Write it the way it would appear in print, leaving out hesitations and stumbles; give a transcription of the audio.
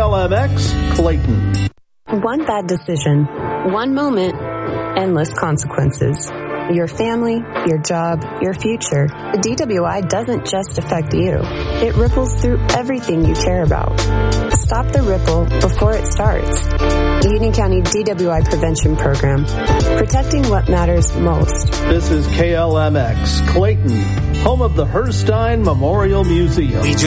KLMX, Clayton. One bad decision, one moment, endless consequences. Your family, your job, your future. The DWI doesn't just affect you. It ripples through everything you care about. Stop the ripple before it starts. The Union County DWI Prevention Program. Protecting what matters most. This is KLMX, Clayton, home of the Herstein Memorial Museum.